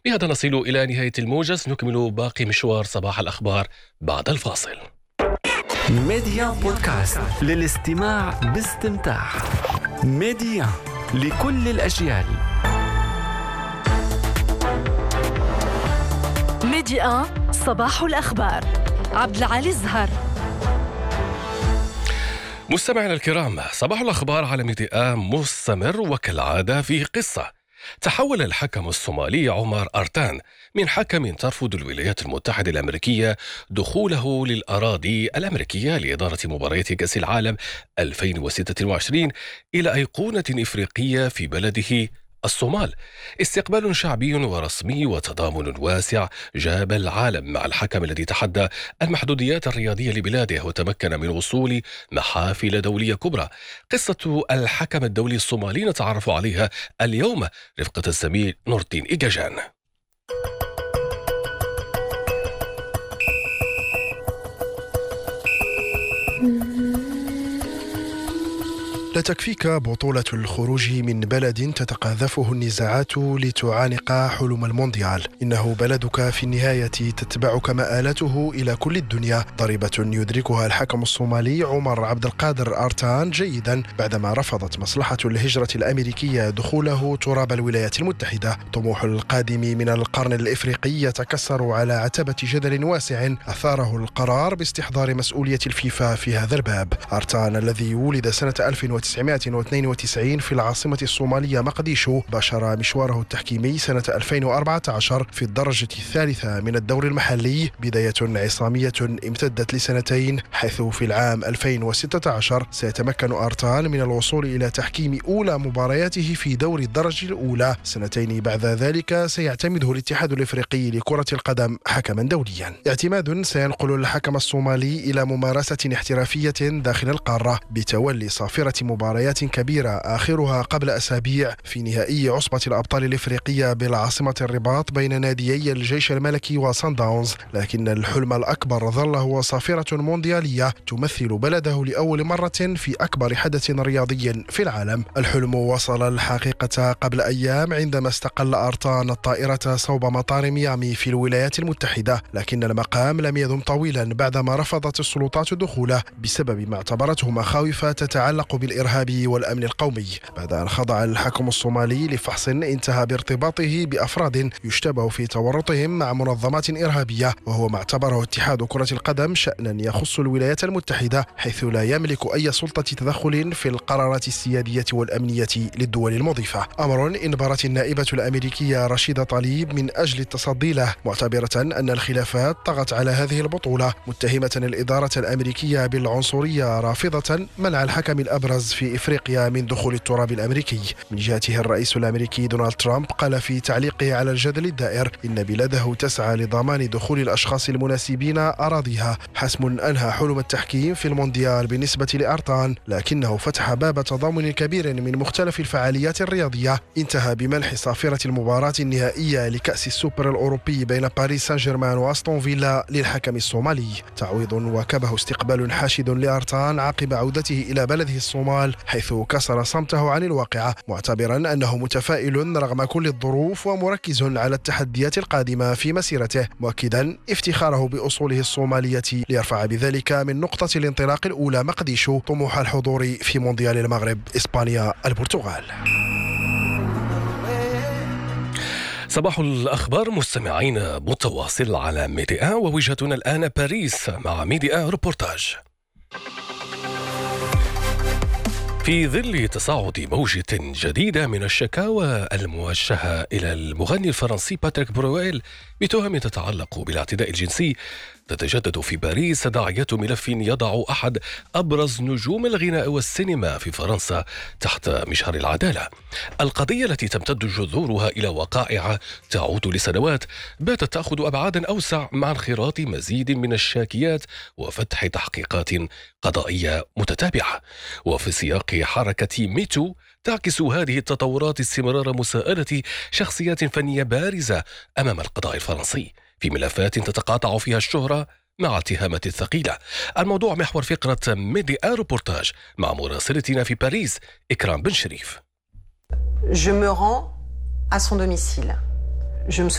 بهذا نصل إلى نهاية الموجز، نكمل باقي مشوار صباح الأخبار بعد الفاصل. ميديا بودكاست للاستماع باستمتاع. ميديا لكل الأجيال. ميديا صباح الأخبار. عبد العالي الزهر. مستمعينا الكرام، صباح الأخبار على ميديا مستمر، وكالعادة فيه قصة. تحول الحكم الصومالي عمر أرتان من حكم ترفض الولايات المتحدة الأمريكية دخوله للأراضي الأمريكية لإدارة مباريات كأس العالم 2026 إلى أيقونة إفريقية في بلده الصومال. استقبال شعبي ورسمي وتضامن واسع جاب العالم مع الحكم الذي تحدى المحدوديات الرياضية لبلاده وتمكن من وصول محافل دولية كبرى. قصة الحكم الدولي الصومالي نتعرف عليها اليوم رفقة الزميل نور الدين إيجاجان. لا تكفيك بطولة الخروج من بلد تتقاذفه النزاعات لتعانق حلم المونديال. إنه بلدك في النهاية تتبعك مآلته إلى كل الدنيا. ضريبة يدركها الحكم الصومالي عمر عبد القادر أرتان جيدا بعدما رفضت مصلحة الهجرة الأمريكية دخوله تراب الولايات المتحدة. طموح القادم من القرن الإفريقي يتكسر على عتبة جدل واسع أثاره القرار باستحضار مسؤولية الفيفا في هذا الباب. أرتان الذي ولد سنة 1992 في العاصمة الصومالية مقديشو باشر مشواره التحكيمي سنة 2014 في الدرجة الثالثة من الدوري المحلي، بداية عصامية امتدت لسنتين، حيث في العام 2016 سيتمكن أرتان من الوصول إلى تحكيم أولى مبارياته في دوري الدرجة الأولى. سنتين بعد ذلك سيعتمده الاتحاد الإفريقي لكرة القدم حكما دوليا، اعتماد سينقل الحكم الصومالي إلى ممارسة احترافية داخل القارة بتولي صافرة مباريات كبيرة آخرها قبل أسابيع في نهائي عصبة الأبطال الإفريقية بالعاصمة الرباط بين ناديي الجيش الملكي وصن داونز. لكن الحلم الأكبر ظل هو صافرة مونديالية تمثل بلده لأول مرة في أكبر حدث رياضي في العالم. الحلم وصل الحقيقة قبل أيام عندما استقل أرتان الطائرة صوب مطار ميامي في الولايات المتحدة، لكن المقام لم يدم طويلا بعدما رفضت السلطات دخوله بسبب ما اعتبرته مخاوف تتعلق بالإرهاب والأمن القومي. بعد أن خضع الحكم الصومالي لفحص انتهى بارتباطه بأفراد يشتبه في تورطهم مع منظمات إرهابية، وهو ما اعتبره اتحاد كرة القدم شأنا يخص الولايات المتحدة، حيث لا يملك أي سلطة تدخل في القرارات السيادية والأمنية للدول المضيفة. أمر انبرت النائبة الأمريكية رشيدة طليب من أجل التصدي له، معتبرة أن الخلافات طغت على هذه البطولة، متهمة الإدارة الأمريكية بالعنصرية، رافضة منع الحكم الأبرز في إفريقيا من دخول التراب الأمريكي. من جهته الرئيس الأمريكي دونالد ترامب قال في تعليقه على الجدل الدائر إن بلاده تسعى لضمان دخول الأشخاص المناسبين أراضيها، حسم أنهى حلم التحكيم في المونديال بالنسبة لأرتان، لكنه فتح باب تضامن كبير من مختلف الفعاليات الرياضية. انتهى بمنح صافرة المباراة النهائية لكأس السوبر الأوروبي بين باريس سان جيرمان وأستون فيلا للحكم الصومالي، تعويض وكبه استقبال حاشد لأرتان عقب عودته إلى بلده الصومال، حيث كسر صمته عن الواقعة، معتبرا أنه متفائل رغم كل الظروف ومركز على التحديات القادمة في مسيرته، مؤكدا افتخاره بأصوله الصومالية ليرفع بذلك من نقطة الانطلاق الأولى مقديشو طموح الحضور في مونديال المغرب إسبانيا البرتغال. صباح الأخبار مستمعين متواصل على ميديا، ووجهتنا الآن باريس مع ميديا روبورتاج. في ظل تصاعد موجة جديدة من الشكاوى الموجهة إلى المغني الفرنسي باتريك برويل بتهم تتعلق بالاعتداء الجنسي، تتجدد في باريس تداعيات ملف يضع أحد أبرز نجوم الغناء والسينما في فرنسا تحت مشهر العدالة. القضية التي تمتد جذورها إلى وقائع تعود لسنوات باتت تأخذ أبعادا أوسع مع انخراط مزيد من الشاكيات وفتح تحقيقات قضائية متتابعة. وفي سياق حركة ميتو تعكس هذه التطورات استمرار مساءلة شخصيات فنية بارزة أمام القضاء الفرنسي في ملفات تتقاطع فيها الشهرة مع اتهامات ثقيلة. الموضوع محور فقرة ميديا روبورتاج مع مراسلتنا في باريس إكرام بن شريف. Je me rends à son domicile.